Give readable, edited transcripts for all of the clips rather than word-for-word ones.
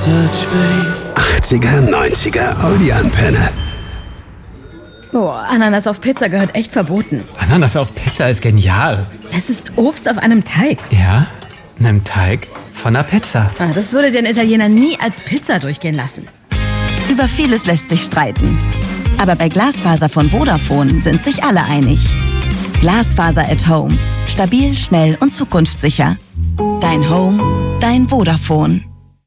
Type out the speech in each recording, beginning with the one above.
80er, 90er, Audi-Antenne. Oh, Ananas auf Pizza gehört echt verboten. Ananas auf Pizza ist genial. Es ist Obst auf einem Teig. Ja, einem Teig von einer Pizza. Das würde den Italiener nie als Pizza durchgehen lassen. Über vieles lässt sich streiten. Aber bei Glasfaser von Vodafone sind sich alle einig. Glasfaser at Home. Stabil, schnell und zukunftssicher. Dein Home, dein Vodafone.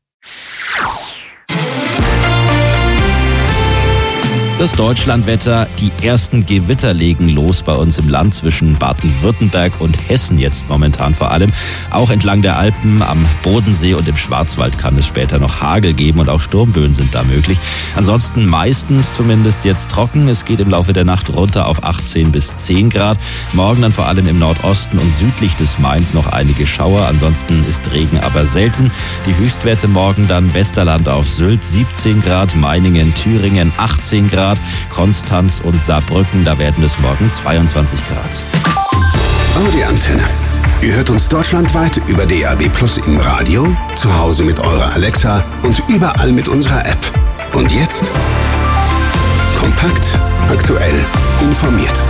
Das Deutschlandwetter, die ersten Gewitter legen los bei uns im Land zwischen Baden-Württemberg und Hessen jetzt momentan vor allem. Auch entlang der Alpen, am Bodensee und im Schwarzwald kann es später noch Hagel geben und auch Sturmböen sind da möglich. Ansonsten meistens zumindest jetzt trocken. Es geht im Laufe der Nacht runter auf 18 bis 10 Grad. Morgen dann vor allem im Nordosten und südlich des Mains noch einige Schauer. Ansonsten ist Regen aber selten. Die Höchstwerte morgen dann Westerland auf Sylt 17 Grad, Meiningen, Thüringen 18 Grad. Konstanz und Saarbrücken, da werden es morgen 22 Grad. Audi-Antenne. Ihr hört uns deutschlandweit über DAB+ im Radio, zu Hause mit eurer Alexa und überall mit unserer App. Und jetzt kompakt, aktuell, informiert.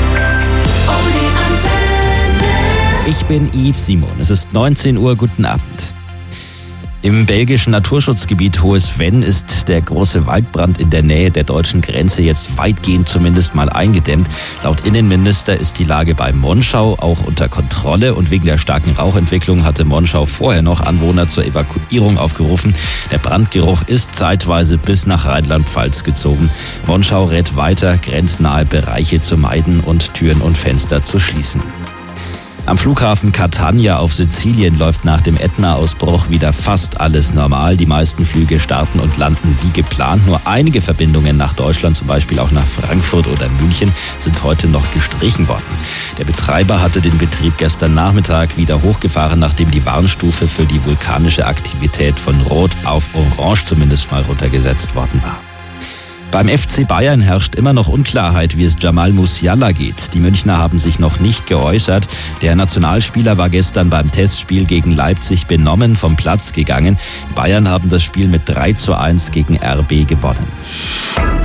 Ich bin Yves Simon. Es ist 19 Uhr. Guten Abend. Im belgischen Naturschutzgebiet Hohes Venn ist der große Waldbrand in der Nähe der deutschen Grenze jetzt weitgehend zumindest mal eingedämmt. Laut Innenminister ist die Lage bei Monschau auch unter Kontrolle und wegen der starken Rauchentwicklung hatte Monschau vorher noch Anwohner zur Evakuierung aufgerufen. Der Brandgeruch ist zeitweise bis nach Rheinland-Pfalz gezogen. Monschau rät weiter, grenznahe Bereiche zu meiden und Türen und Fenster zu schließen. Am Flughafen Catania auf Sizilien läuft nach dem Ätna-Ausbruch wieder fast alles normal. Die meisten Flüge starten und landen wie geplant. Nur einige Verbindungen nach Deutschland, zum Beispiel auch nach Frankfurt oder München, sind heute noch gestrichen worden. Der Betreiber hatte den Betrieb gestern Nachmittag wieder hochgefahren, nachdem die Warnstufe für die vulkanische Aktivität von Rot auf Orange zumindest mal runtergesetzt worden war. Beim FC Bayern herrscht immer noch Unklarheit, wie es Jamal Musiala geht. Die Münchner haben sich noch nicht geäußert. Der Nationalspieler war gestern beim Testspiel gegen Leipzig benommen vom Platz gegangen. Bayern haben das Spiel mit 3:1 gegen RB gewonnen.